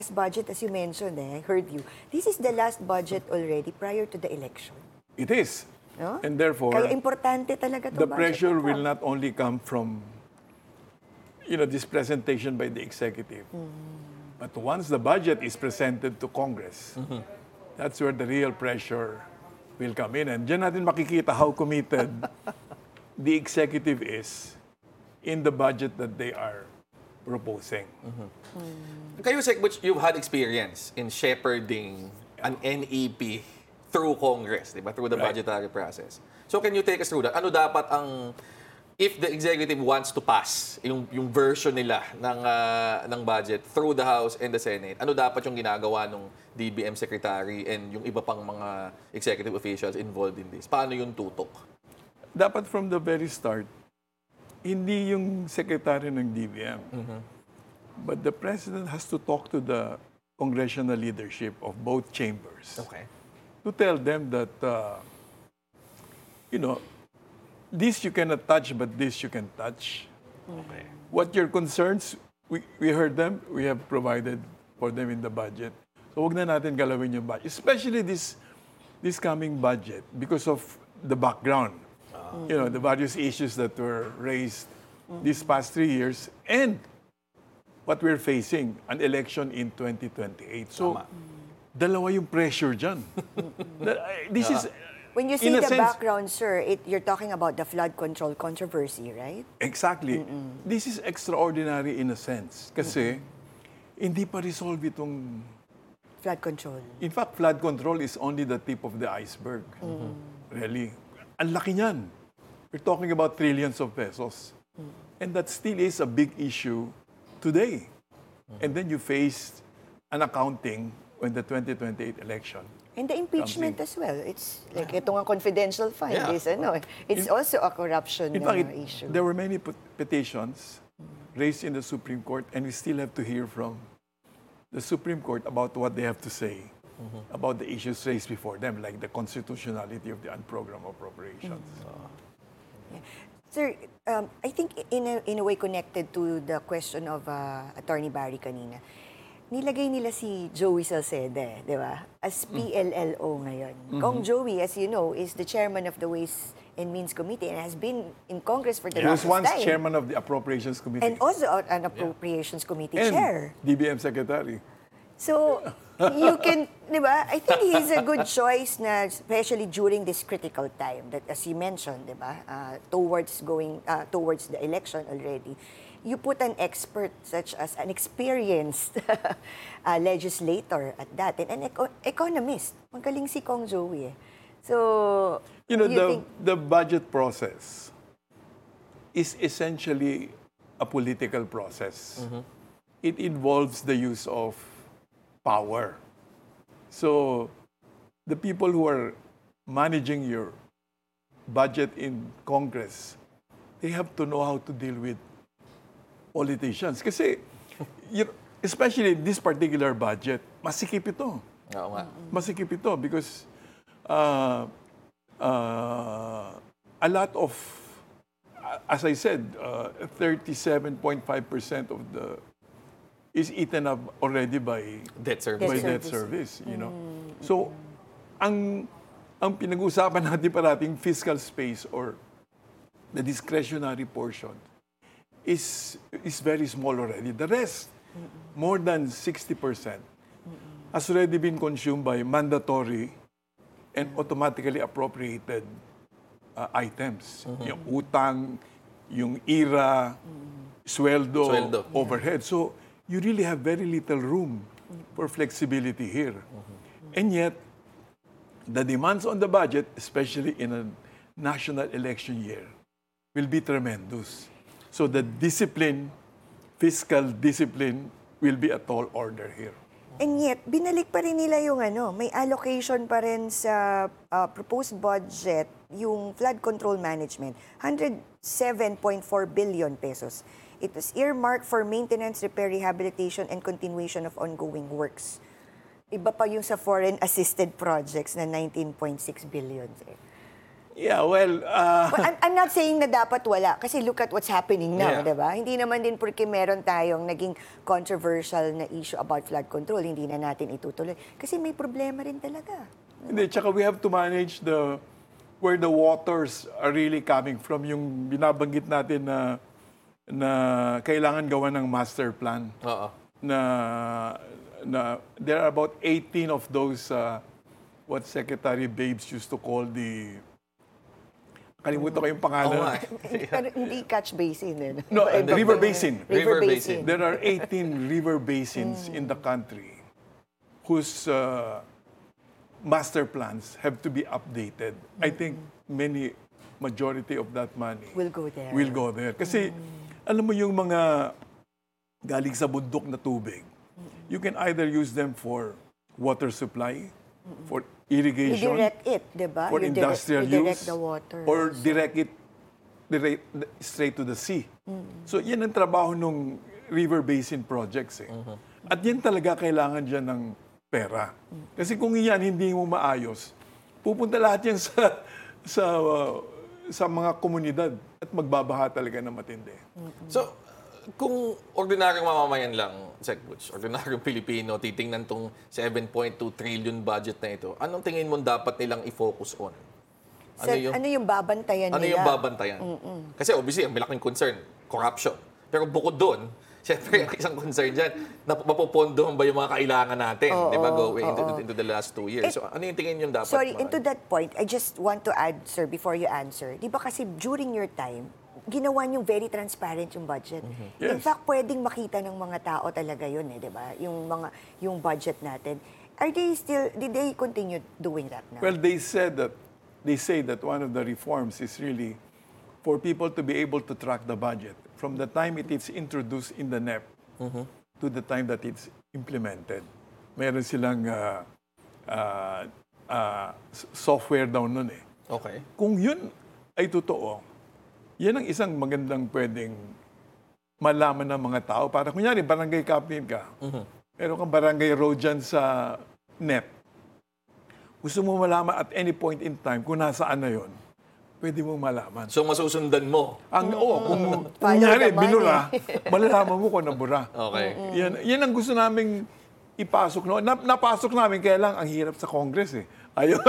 budget, as you mentioned, I heard you. This is the last budget already prior to the election. It is. No? And therefore, Kaya importante talaga the itong budget pressure na to. will not only come from, this presentation by the executive, but once the budget is presented to Congress, that's where the real pressure will come in. And dyan natin makikita how committed the executive is in the budget that they are proposing. Kayo, Sec, which you've had experience in shepherding an NEP through Congress, di ba? Through the Right. budgetary process. So can you take us through that? Ano dapat if the executive wants to pass yung version nila ng budget through the House and the Senate, ano dapat yung ginagawa ng DBM Secretary and yung iba pang mga executive officials involved in this? Paano yung tutok? Dapat from the very start, hindi yung secretary ng DBM, but the president has to talk to the congressional leadership of both chambers. Okay. To tell them that, this you cannot touch, but this you can touch. Okay. What your concerns, we heard them, we have provided for them in the budget. So wag na natin galawin yung budget, especially this coming budget because of the background. The various issues that were raised these past 3 years and what we're facing, an election in 2028. So, dalawa yung pressure dyan. This is, When you see in a the sense, background, sir, you're talking about the flood control controversy, right? exactly. This is extraordinary in a sense. Kasi, hindi pa resolve itong... Flood control. In fact, flood control is only the tip of the iceberg. Really. Ang laki niyan. We're talking about trillions of pesos. And that still is a big issue today. And then you face an accounting when the 2028 election. And the impeachment as well. It's like itong ang confidential fund Yeah. is it's also a corruption In fact, issue. there were many petitions raised in the Supreme Court, and we still have to hear from the Supreme Court about what they have to say about the issues raised before them, like the constitutionality of the unprogrammed appropriations. Sir, I think in a way connected to the question of Attorney Barry kanina, nilagay nila si Joey Salceda, di ba? As PLLO ngayon. Kong Joey, as you know, is the chairman of the Ways and Means Committee and has been in Congress for the He was longest once time. chairman of the Appropriations Committee And also an Appropriations Committee and chair. DBM secretary. So, you can, di ba? I think he's a good choice na, especially during this critical time that, as you mentioned, di ba, towards the election already, you put an expert such as an experienced legislator at that, and an economist. Magaling si Kong Joey eh. So, The budget process is essentially a political process. It involves the use of power. So, the people who are managing your budget in Congress, they have to know how to deal with politicians. Kasi, especially this particular budget, masikip ito. Oo nga. Masikip ito because a lot of, as I said, 37.5% of the is eaten up already by Debt service. by debt service, So, ang pinag-uusapan natin parating fiscal space or the discretionary portion is very small already. The rest, more than 60%, has already been consumed by mandatory and automatically appropriated items. Yung utang, yung IRA, sweldo, overhead. So, you really have very little room for flexibility here. And yet, the demands on the budget, especially in a national election year, will be tremendous. So the discipline, fiscal discipline, will be a tall order here. and yet, binalik pa rin nila yung may allocation pa rin sa proposed budget, yung flood control management, 107.4 billion pesos. It was earmarked for maintenance, repair, rehabilitation, and continuation of ongoing works. Iba pa yung sa foreign assisted projects na 19.6 billion. Yeah, well, Well, I'm not saying na dapat wala kasi look at what's happening now, Yeah. 'di ba? Hindi naman din porque meron tayong naging controversial na issue about flood control, hindi na natin itutuloy. Kasi may problema rin talaga. hindi, tsaka we have to manage where the waters are really coming from, yung binabanggit natin na kailangan gawa ng master plan. Oo. Na there are about 18 of those what Secretary Babes used to call kalimutan ko yung Oo pangalan. nga. Pero hindi catch basin. Eh. No, the river basin. River River basin. There are 18 river basins in the country whose master plans have to be updated. I think majority of that money Will go there. will go there. Kasi, alam mo yung mga galing sa bundok na tubig, you can either use them for water supply, for irrigation, I-direct it, di ba? for You industrial direct use, the water. or direct it straight to the sea. So, yan ang trabaho ng river basin projects. At yan talaga kailangan dyan ng pera. Kasi kung yan hindi mo maayos, pupunta lahat yan sa mga komunidad at magbabaha talaga na matindi. So, kung ordinaryong mamamayan lang, Sec Butch, ordinaryong Pilipino, titingnan tong 7.2 trillion budget na ito, anong tingin mo dapat nilang i-focus on? Ano yung babantayan Ano nila? yung babantayan? Kasi obviously, ang malaking concern, corruption. Pero bukod doon, siyempre, ang isang concern dyan, mapopondohan ba yung mga kailangan natin, di ba, going into the last 2 years? So, ano yung tingin yung dapat? Sorry, into that point, I just want to add, sir, before you answer. Di ba kasi during your time, ginawa niyong very transparent yung budget. In Yes. fact, pwedeng makita ng mga tao talaga yun, eh, di ba? Yung budget natin. Did they continue doing that now? Well, they say that one of the reforms is really for people to be able to track the budget from the time it is introduced in the NEP to the time that it's implemented. Meron silang software daw nun eh. Okay. Kung yun ay totoo, yan ang isang magandang pwedeng malaman ng mga tao. Para kunyari, barangay captain ka, meron kang barangay road dyan sa NEP. Gusto mo malaman at any point in time kung nasaan na yon, pwede mong malaman. So, masusundan mo. Kung Follow kunyari, the money. binura, malalaman mo kung nabura. Okay. Yan ang gusto naming ipasok noon. Napasok namin, kaya lang ang hirap sa Congress eh. Ayaw.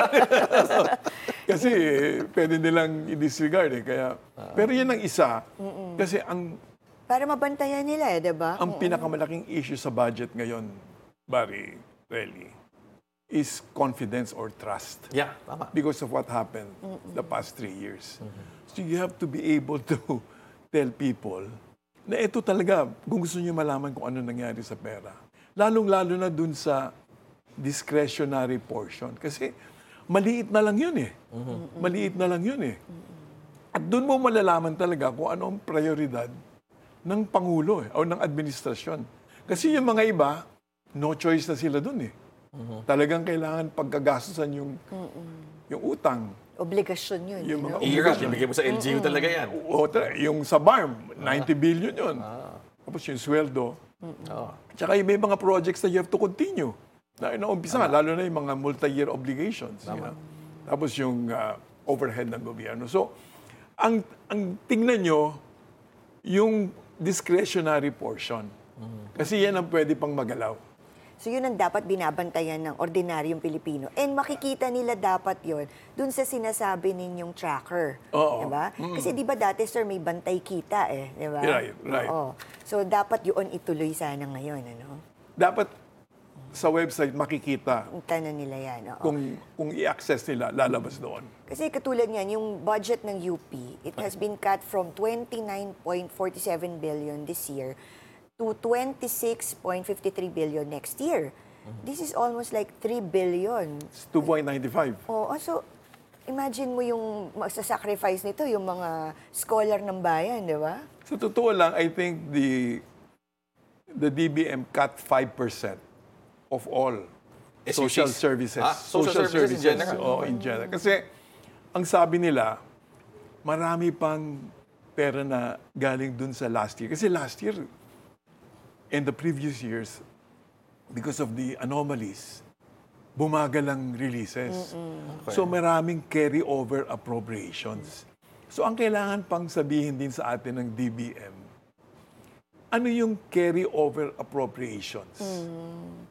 Kasi pwede nilang i-disregard eh. Kaya, pero yan ang isa. Kasi Para mabantayan nila, eh, di ba? ang pinakamalaking issue sa budget ngayon, Barry, really, is confidence or trust. Yeah, tama. Because of what happened the past 3 years. So you have to be able to tell people na ito talaga, kung gusto niyo malaman kung ano nangyari sa pera. Lalong-lalo na dun sa discretionary portion. Kasi maliit na lang yun eh. Maliit na lang yun eh. At dun mo malalaman talaga kung ano ang prioridad ng Pangulo o ng administrasyon. Kasi yung mga iba, no choice na sila dun eh. Talagang kailangan pagkagastusan yung utang. Obligasyon yun. Yung mga Hirap, ibigay mo sa LGU talaga yan. Yung sa BARM, 90 billion yun. Tapos yung sweldo. Tsaka may mga projects na you have to continue. Na naumpisa, lalo na yung mga multi-year obligations. You know? Tapos yung overhead ng gobyerno. So, ang tingnan nyo, yung discretionary portion. Kasi yan ang pwede pang magalaw. So yun ang dapat binabantayan ng ordinaryong Pilipino. And makikita nila dapat yon dun sa sinasabi ninyong tracker. Oo. Diba? Kasi di ba dati, sir, may bantay kita eh. Diba? Right. Oo. So dapat yun ituloy sana ngayon. Ano? Dapat sa website makikita Tanan nila yan. Oo. kung i-access nila, lalabas doon. Kasi katulad niyan, yung budget ng UP, it has been cut from 29.47 billion this year to 26.53 billion next year. This is almost like 3 billion. It's 2.95. Oo, so imagine mo yung magsasacrifice nito, yung mga scholar ng bayan, di ba? Sa totoo lang, I think the DBM cut 5% of all social SUCs. services. Social services in general. Oo, in general. Kasi ang sabi nila, marami pang pera na galing dun sa last year. Kasi last year, and the previous years, because of the anomalies, bumagal ang releases. So maraming carry-over appropriations. So ang kailangan pang sabihin din sa atin ng DBM, ano yung carry-over appropriations?